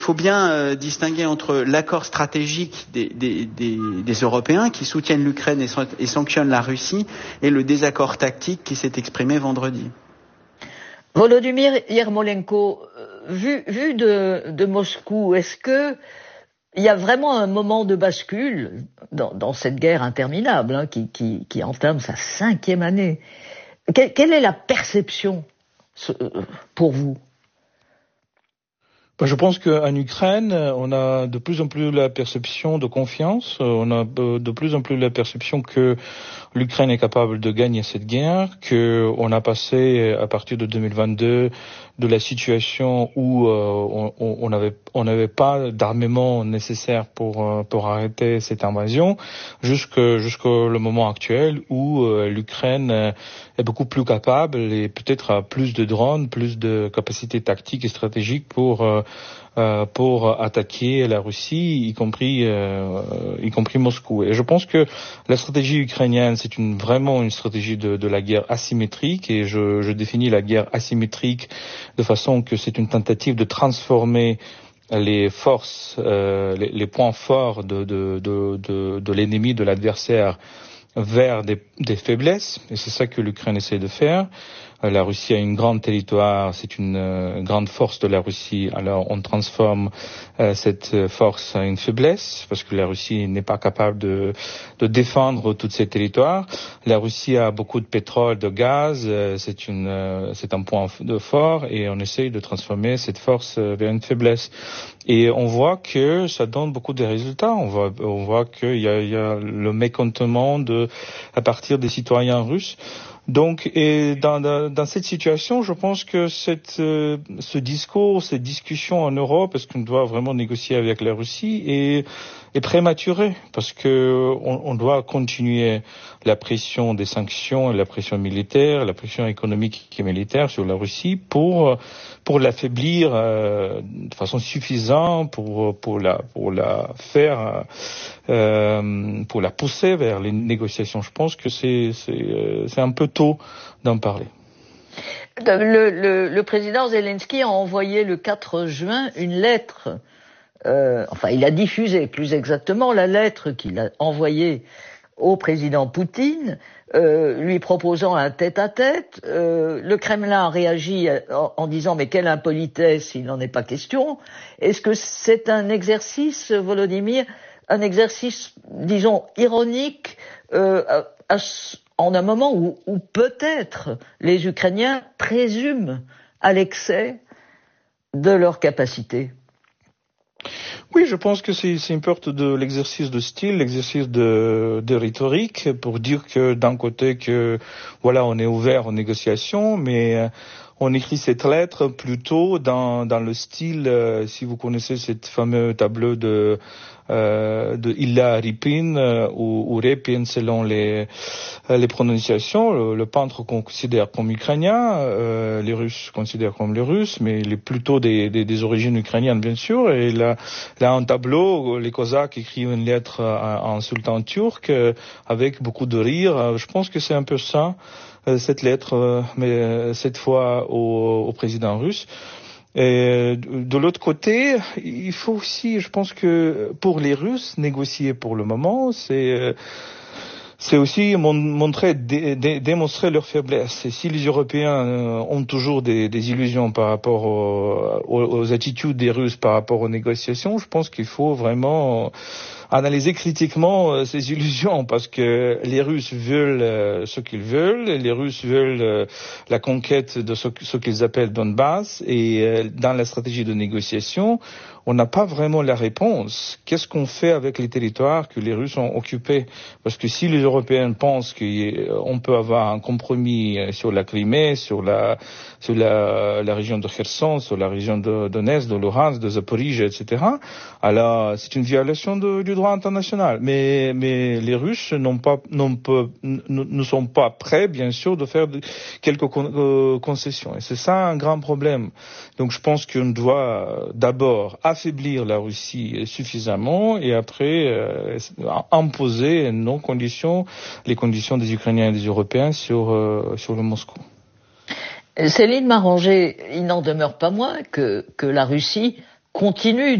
Il faut bien distinguer entre l'accord stratégique des Européens qui soutiennent l'Ukraine et sanctionnent la Russie et le désaccord tactique qui s'est exprimé vendredi. Volodymyr Yermolenko, vu de Moscou, est-ce que il y a vraiment un moment de bascule dans cette guerre interminable qui entame sa 5e année? Quelle est la perception pour vous? Je pense qu'en Ukraine, on a de plus en plus la perception de confiance, on a de plus en plus la perception que l'Ukraine est capable de gagner cette guerre, qu'on a passé à partir de 2022 de la situation où on n'avait pas d'armement nécessaire pour arrêter cette invasion, jusqu'au le moment actuel où l'Ukraine est beaucoup plus capable et peut-être a plus de drones, plus de capacités tactiques et stratégiques pour attaquer la Russie, y compris Moscou. Et je pense que la stratégie ukrainienne, c'est vraiment une stratégie de la guerre asymétrique, et je définis la guerre asymétrique de façon que c'est une tentative de transformer les forces, les points forts de l'ennemi, de l'adversaire, vers des faiblesses, et c'est ça que l'Ukraine essaie de faire. La Russie a une grande territoire, c'est une grande force de la Russie. Alors on transforme cette force en une faiblesse, parce que la Russie n'est pas capable de défendre tous ces territoires. La Russie a beaucoup de pétrole, de gaz, c'est un point de fort, et on essaye de transformer cette force vers une faiblesse. Et on voit que ça donne beaucoup de résultats. On voit qu'il y a le mécontentement à partir des citoyens russes. Donc, et dans cette situation, je pense que ce discours, cette discussion en Europe, est-ce qu'on doit vraiment négocier avec la Russie, est prématuré, parce que on doit continuer la pression des sanctions, la pression militaire, la pression économique et militaire sur la Russie pour l'affaiblir de façon suffisante, pour la faire, pour la pousser vers les négociations. Je pense que c'est un peu tôt d'en parler. Le président Zelensky a envoyé le 4 juin une lettre, il a diffusé plus exactement la lettre qu'il a envoyée au président Poutine, lui proposant un tête-à-tête. Le Kremlin a réagi en disant « mais quelle impolitesse, il n'en est pas question ». Est-ce que c'est un exercice, Volodymyr, un exercice, disons, ironique en un moment où peut-être les Ukrainiens présument à l'excès de leur capacité? Oui, je pense que c'est une sorte de l'exercice de style, l'exercice de rhétorique, pour dire que d'un côté que voilà, on est ouvert aux négociations, mais on écrit cette lettre plutôt dans le style, si vous connaissez cette fameux tableau de Ilya Repin ou Repin selon les prononciations, le peintre qu'on considère comme ukrainien, les Russes considèrent comme les Russes, mais il est plutôt des origines ukrainiennes bien sûr. Et là un tableau, les Cosaques écrivent une lettre à un sultan turc avec beaucoup de rire. Je pense que c'est un peu ça, cette lettre, mais cette fois au président russe. Et de l'autre côté, il faut aussi, je pense que pour les Russes, négocier pour le moment, c'est aussi démontrer leur faiblesse. Et si les Européens ont toujours des illusions par rapport aux attitudes des Russes par rapport aux négociations, je pense qu'il faut vraiment analyser critiquement ces illusions, parce que les Russes veulent ce qu'ils veulent, les Russes veulent la conquête de ce qu'ils appellent Donbass, et dans la stratégie de négociation, on n'a pas vraiment la réponse. Qu'est-ce qu'on fait avec les territoires que les Russes ont occupés? Parce que si les Européens pensent qu'on peut avoir un compromis sur la Crimée, sur la région de Kherson, sur la région de Donetsk, de Luhansk, de Zaporijia, etc., alors c'est une violation du droit international. Mais les Russes ne sont pas prêts, bien sûr, de faire quelques concessions. Et c'est ça un grand problème. Donc je pense qu'on doit d'abord affaiblir la Russie suffisamment, et après imposer nos conditions, les conditions des Ukrainiens et des Européens sur le Moscou. Céline Marangé, il n'en demeure pas moins que la Russie continue